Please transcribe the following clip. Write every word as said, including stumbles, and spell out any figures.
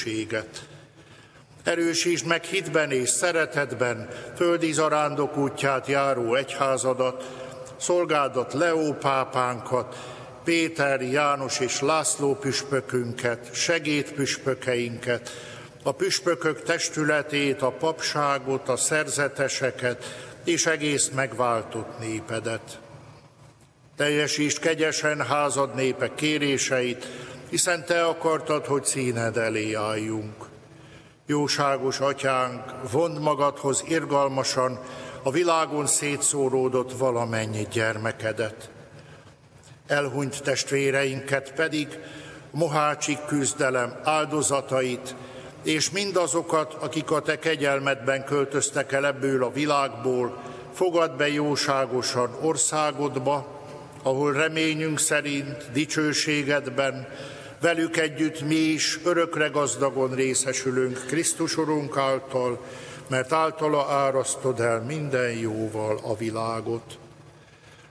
dicsőséget. Erősítsd meg hitben és szeretetben földi zarándok útját járó egyházadat, szolgádat Leó pápánkat, Péter, János és László püspökünket, segédpüspökeinket, a püspökök testületét, a papságot, a szerzeteseket és egész megváltott népedet. Teljesítsd kegyesen házad népe kéréseit, hiszen te akartad, hogy színed elé álljunk. Jóságos atyánk, vondd magadhoz irgalmasan a világon szétszóródott valamennyi gyermekedet. Elhunyt testvéreinket pedig, mohácsi küzdelem áldozatait, és mindazokat, akik a te kegyelmedben költöztek el ebből a világból, fogadd be jóságosan országodba, ahol reményünk szerint dicsőségedben velük együtt mi is örökre gazdagon részesülünk Krisztus Urunk által, mert általa árasztod el minden jóval a világot.